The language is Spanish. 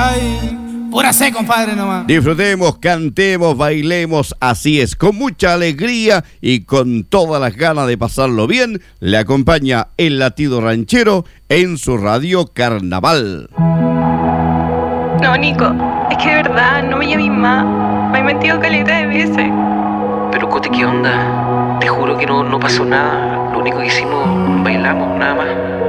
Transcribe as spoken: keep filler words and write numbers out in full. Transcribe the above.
ay, pura C, compadre, nomás. Disfrutemos, cantemos, bailemos, así es, con mucha alegría y con todas las ganas de pasarlo bien, le acompaña el latido ranchero en su radio Carnaval. No, Nico, es que de verdad, no me llames más. Me he mentido caleta de veces. Pero Cote, ¿qué onda? Te juro que no, no pasó nada. Lo único que hicimos, bailamos, nada más.